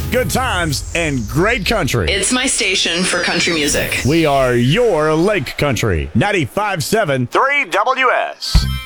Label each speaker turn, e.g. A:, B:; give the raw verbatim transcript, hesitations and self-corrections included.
A: good times, and great country.
B: It's my station for country music.
A: We are your Lake Country. ninety-five point seven three W S.